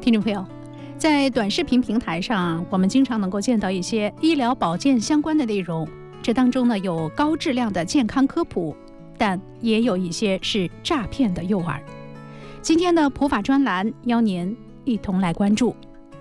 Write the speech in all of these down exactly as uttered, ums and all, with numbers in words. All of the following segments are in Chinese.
听众朋友，在短视频平台上，我们经常能够见到一些医疗保健相关的内容，这当中呢有高质量的健康科普，但也有一些是诈骗的诱饵。今天的普法专栏邀您一同来关注。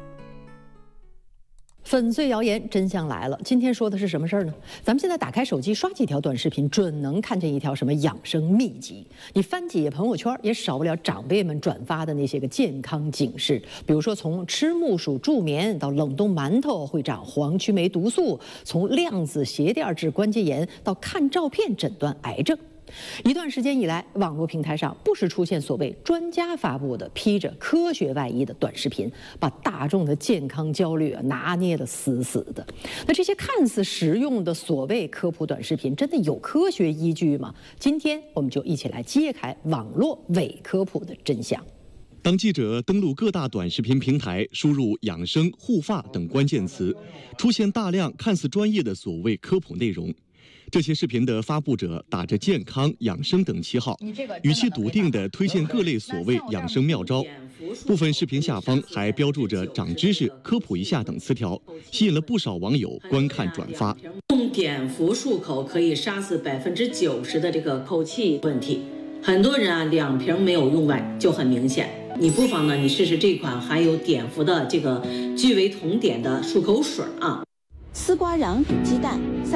粉碎谣言，真相来了。今天说的是什么事儿呢？咱们现在打开手机刷几条短视频，准能看见一条什么养生秘籍。你翻几页朋友圈，也少不了长辈们转发的那些个健康警示。比如说，从吃木薯助眠到冷冻馒头会长黄曲霉毒素，从量子鞋垫治关节炎到看照片诊断癌症。一段时间以来，网络平台上不时出现所谓专家发布的披着科学外衣的短视频，把大众的健康焦虑啊拿捏得死死的。那这些看似实用的所谓科普短视频，真的有科学依据吗？今天我们就一起来揭开网络伪科普的真相。 当记者登录各大短视频平台，输入养生、护发等关键词，出现大量看似专业的所谓科普内容。这些视频的发布者打着健康、养生等旗号，语气笃定地推荐各类所谓养生妙招。部分视频下方还标注着长知识、科普一下等词条，吸引了不少网友观看转发。 用碘伏漱口可以杀死百分之九十的这个口气问题，很多人啊两瓶没有用完就很明显。你不妨呢，你试试这款含有碘伏的这个聚维酮碘的漱口水啊。 丝瓜瓤与鸡蛋。